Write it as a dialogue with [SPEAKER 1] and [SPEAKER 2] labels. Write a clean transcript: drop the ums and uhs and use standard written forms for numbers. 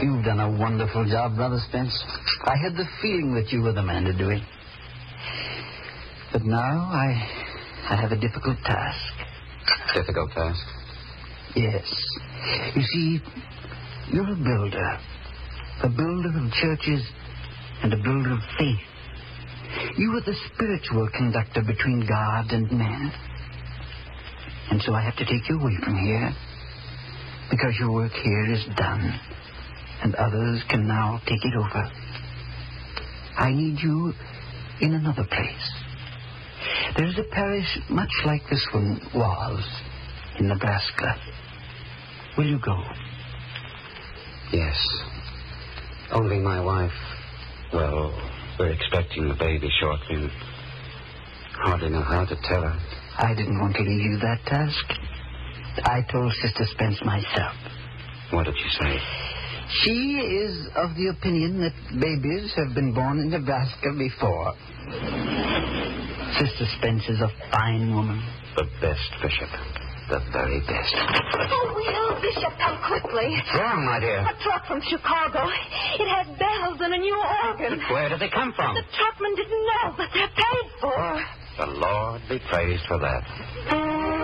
[SPEAKER 1] You've done a wonderful job, Brother Spence. I had the feeling that you were the man to do it. But now I have a difficult task.
[SPEAKER 2] Difficult task?
[SPEAKER 1] Yes. You see, you're a builder of churches and a builder of faith. You are the spiritual conductor between God and man. And so I have to take you away from here, because your work here is done, and others can now take it over. I need you in another place. There's a parish much like this one was in Nebraska. Will you go?
[SPEAKER 2] Yes. Only my wife, well, we're expecting a baby shortly, and hardly know how to tell her.
[SPEAKER 1] I didn't want to leave you that task. I told Sister Spence myself.
[SPEAKER 2] What did you say?
[SPEAKER 1] She is of the opinion that babies have been born in Nebraska before. Sister Spence is a fine woman.
[SPEAKER 2] The best, Bishop. The very best.
[SPEAKER 3] Oh, Will, Bishop, come quickly.
[SPEAKER 2] What's wrong, my dear?
[SPEAKER 3] A truck from Chicago. It has bells and a new organ.
[SPEAKER 2] Where did they come from?
[SPEAKER 3] The truckman didn't know, but they're paid for.
[SPEAKER 2] The Lord be praised for that.